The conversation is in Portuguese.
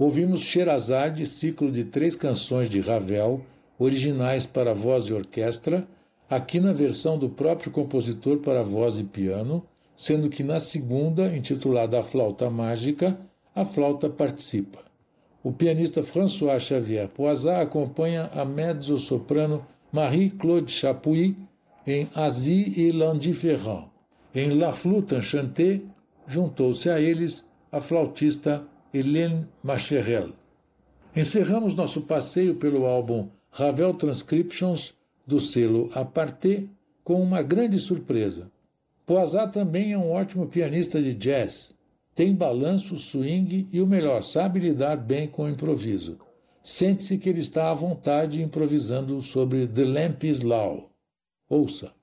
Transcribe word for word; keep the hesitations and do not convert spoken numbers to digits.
Ouvimos Sherazade, ciclo de três canções de Ravel, originais para voz e orquestra, aqui na versão do próprio compositor para voz e piano, sendo que na segunda, intitulada A Flauta Mágica, a flauta participa. O pianista François Xavier Poisat acompanha a mezzo-soprano Marie-Claude Chapuis em Asie et l'Indifférent. Em La Flûte Enchantée, juntou-se a eles a flautista Hélène Macherel. Encerramos nosso passeio pelo álbum Ravel Transcriptions, do selo Aparté, com uma grande surpresa. Poisat também é um ótimo pianista de jazz. Tem balanço, swing e, o melhor, sabe lidar bem com o improviso. Sente-se que ele está à vontade improvisando sobre The Lamp is Low. Ouça.